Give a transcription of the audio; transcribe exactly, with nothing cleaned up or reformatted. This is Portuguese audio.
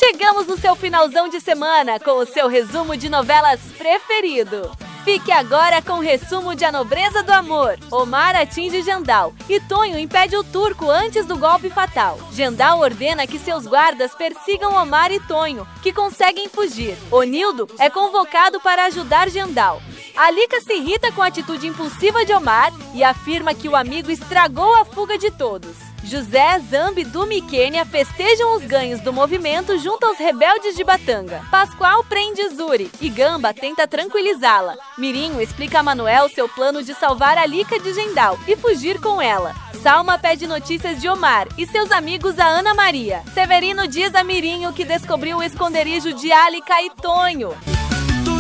Chegamos no seu finalzão de semana com o seu resumo de novelas preferido. Fique agora com o resumo de A Nobreza do Amor. Omar atinge Jandal e Tonho impede o turco antes do golpe fatal. Jandal ordena que seus guardas persigam Omar e Tonho, que conseguem fugir. Onildo é convocado para ajudar Jandal. Alika se irrita com a atitude impulsiva de Omar e afirma que o amigo estragou a fuga de todos. José, Zambi, Duma e Quênia festejam os ganhos do movimento junto aos rebeldes de Batanga. Pascoal prende Zuri e Gamba tenta tranquilizá-la. Mirinho explica a Manuel seu plano de salvar Alika de Jandal e fugir com ela. Salma pede notícias de Omar e seus amigos a Ana Maria. Severino diz a Mirinho que descobriu o esconderijo de Alika e Tonho.